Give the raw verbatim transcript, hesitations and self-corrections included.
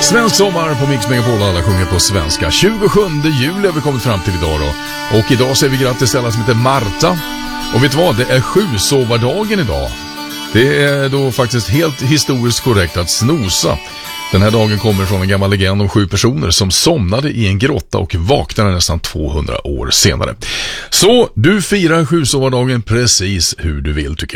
Svensk sommar på Mix Megapol, alla sjunger på svenska. tjugosjunde juli har vi kommit fram till idag då. Och idag säger vi grattis till alla som heter Marta. Och vet du vad, det är sjusovardagen idag. Det är då faktiskt helt historiskt korrekt att snosa. Den här dagen kommer från en gammal legend om sju personer som somnade i en grotta och vaknade nästan tvåhundra år senare. Så du firar sjusovardagen precis hur du vill, tycker jag.